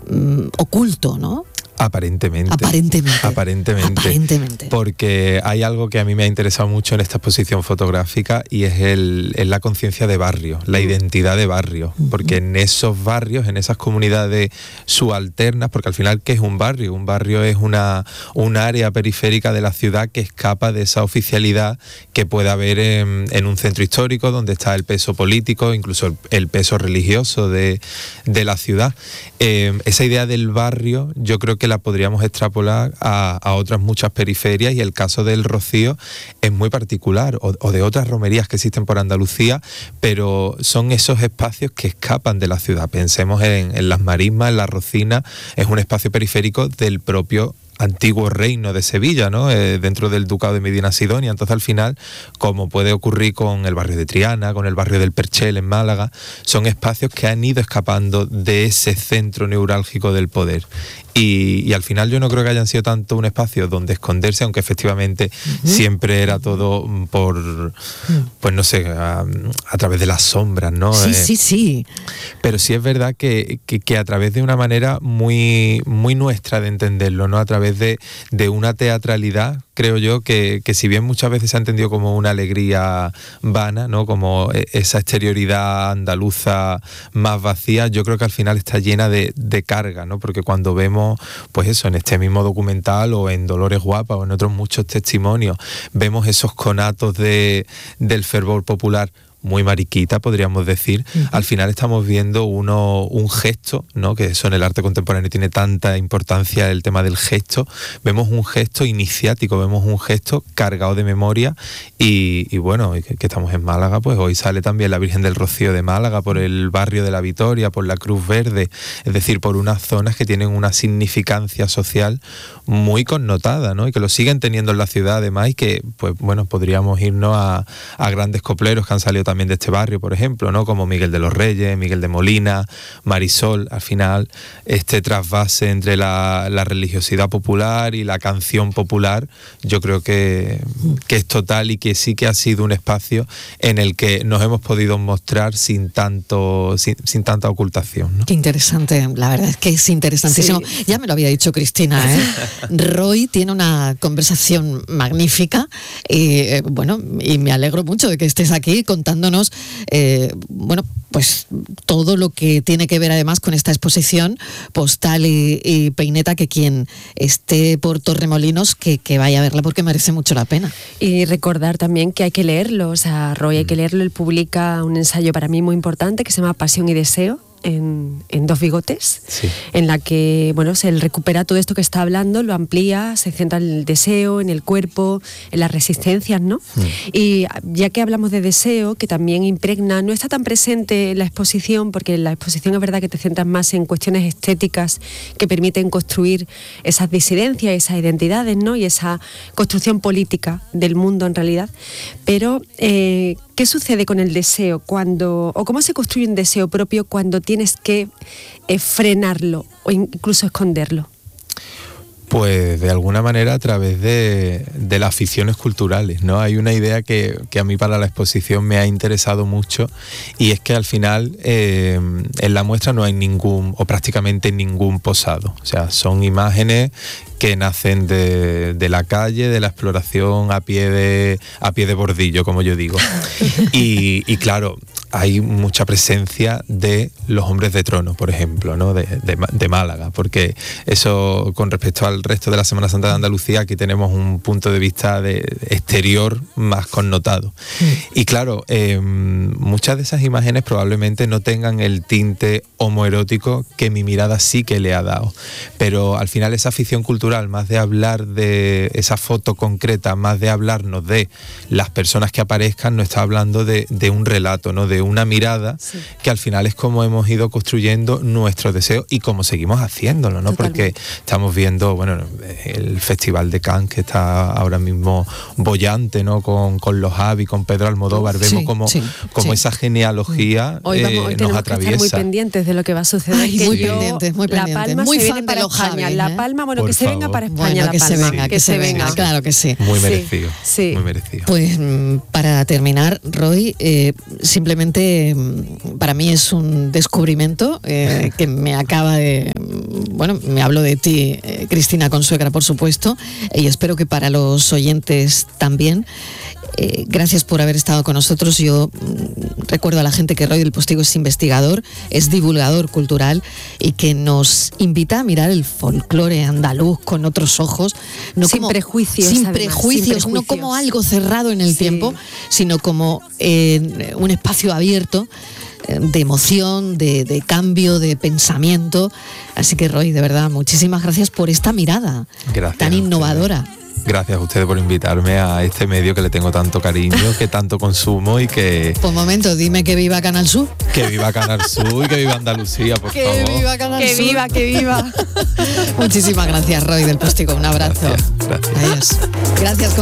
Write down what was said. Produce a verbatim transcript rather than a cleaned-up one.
mm, oculto, ¿no? Aparentemente. Aparentemente. Aparentemente. Aparentemente. Porque hay algo que a mí me ha interesado mucho en esta exposición fotográfica y es, el, es la conciencia de barrio, la identidad de barrio. Porque en esos barrios, en esas comunidades subalternas, porque al final, ¿qué es un barrio? Un barrio es una, un área periférica de la ciudad que escapa de esa oficialidad que puede haber en, en un centro histórico donde está el peso político, incluso el, el peso religioso de, de la ciudad. Eh, esa idea del barrio, yo creo que que la podríamos extrapolar a, a otras muchas periferias, y el caso del Rocío es muy particular, o, o de otras romerías que existen por Andalucía, pero son esos espacios que escapan de la ciudad. Pensemos en, en las Marismas, en la Rocina, es un espacio periférico del propio antiguo reino de Sevilla, ¿no? Eh, dentro del ducado de Medina Sidonia. Entonces, al final, como puede ocurrir con el barrio de Triana, con el barrio del Perchel en Málaga, son espacios que han ido escapando de ese centro neurálgico del poder. Y, y al final yo no creo que hayan sido tanto un espacio donde esconderse, aunque efectivamente uh-huh. siempre era todo por, uh-huh. pues no sé, a, a través de las sombras, ¿no? Sí, eh, sí, sí. Pero sí es verdad que, que, que a través de una manera muy, muy nuestra de entenderlo, ¿no? A través de, de una teatralidad, creo yo, que, que si bien muchas veces se ha entendido como una alegría vana, ¿no? Como esa exterioridad andaluza más vacía, yo creo que al final está llena de, de carga, ¿no? Porque cuando vemos, pues eso, en este mismo documental o en Dolores Guapa o en otros muchos testimonios, vemos esos conatos de, del fervor popular muy mariquita, podríamos decir. Uh-huh. Al final estamos viendo uno, un gesto, ¿no? Que eso en el arte contemporáneo tiene tanta importancia, el tema del gesto. Vemos un gesto iniciático, vemos un gesto cargado de memoria y, y bueno, que, que estamos en Málaga, pues hoy sale también la Virgen del Rocío de Málaga por el barrio de la Vitoria, por la Cruz Verde, es decir, por unas zonas que tienen una significancia social muy connotada, ¿no? Y que lo siguen teniendo en la ciudad además, y que, pues bueno, podríamos irnos a, a grandes copleros que han salido también también de este barrio, por ejemplo, ¿no? Como Miguel de los Reyes, Miguel de Molina, Marisol. Al final, este trasvase entre la, la religiosidad popular y la canción popular, yo creo que, que es total, y que sí que ha sido un espacio en el que nos hemos podido mostrar sin tanto sin, sin tanta ocultación, ¿no? Qué interesante, la verdad es que es interesantísimo. Sí. Ya me lo había dicho Cristina, ¿eh? Roy tiene una conversación magnífica y eh, bueno, y me alegro mucho de que estés aquí contando Eh, bueno, pues todo lo que tiene que ver además con esta exposición Postal y, y Peineta, que quien esté por Torremolinos que, que vaya a verla porque merece mucho la pena. Y recordar también que hay que leerlo, o sea, Roy hay que leerlo. Él publica un ensayo para mí muy importante que se llama Pasión y Deseo, En, en Dos Bigotes, sí. en la que, bueno, se recupera todo esto que está hablando, lo amplía, se centra en el deseo, en el cuerpo, en las resistencias, ¿no? Mm. Y ya que hablamos de deseo, que también impregna, no está tan presente en la exposición, porque en la exposición es verdad que te centras más en cuestiones estéticas que permiten construir esas disidencias, esas identidades, ¿no? Y esa construcción política del mundo en realidad, pero eh, ¿qué sucede con el deseo cuando, o cómo se construye un deseo propio cuando tienes que eh, frenarlo o incluso esconderlo? Pues de alguna manera a través de, de las aficiones culturales, ¿no? Hay una idea que, que a mí para la exposición me ha interesado mucho, y es que al final eh, en la muestra no hay ningún, o prácticamente ningún posado. O sea, son imágenes que nacen de, de la calle, de la exploración a pie de, a pie de bordillo, como yo digo. Y, y claro, hay mucha presencia de los hombres de trono, por ejemplo, ¿no? de, de, de Málaga, porque eso con respecto al resto de la Semana Santa de Andalucía, aquí tenemos un punto de vista de exterior más connotado. Mm. Y claro, eh, muchas de esas imágenes probablemente no tengan el tinte homoerótico que mi mirada sí que le ha dado, pero al final esa afición cultural, más de hablar de esa foto concreta, más de hablarnos de las personas que aparezcan, no está hablando de, de un relato, ¿no? De una mirada, sí. que al final es como hemos ido construyendo nuestros deseos y como seguimos haciéndolo, ¿no? Totalmente. Porque estamos viendo, bueno, el Festival de Cannes que está ahora mismo bollante, ¿no? Con, con los Javi, con Pedro Almodóvar, vemos sí, como, sí, como sí. esa genealogía hoy vamos, eh, hoy nos tenemos atraviesa. Que estar muy pendientes de lo que va a suceder. Ay, muy pendientes, muy pendientes. La Palma muy se fan viene para de los España. Javi, ¿eh? La Palma, bueno, Por que se favor. venga para España. Bueno, la que Palma, se venga, que, que se, se venga, venga, claro que sí. Muy sí. merecido, sí. muy merecido. Pues para terminar, Roy, eh, simplemente realmente para mí es un descubrimiento eh, que me acaba de... Bueno, me hablo de ti, eh, Cristina Consuegra, por supuesto, y espero que para los oyentes también. Eh, gracias por haber estado con nosotros. Yo mm, recuerdo a la gente que Roy del Postigo es investigador, es divulgador cultural y que nos invita a mirar el folclore andaluz con otros ojos, no sin como, prejuicios, sin, además, prejuicios, sin prejuicios, no como algo cerrado en el sí. tiempo, sino como eh, un espacio abierto eh, de emoción, de, de cambio, de pensamiento. Así que Roy, de verdad, muchísimas gracias por esta mirada gracias tan innovadora. Gracias a ustedes por invitarme a este medio que le tengo tanto cariño, que tanto consumo y que... Por momento, dime que viva Canal Sur. Que viva Canal Sur y que viva Andalucía, por que favor. Que viva Canal que Sur. Que viva, que viva. Muchísimas gracias, Roy del Postigo. Un abrazo. Gracias, gracias. Adiós. Gracias.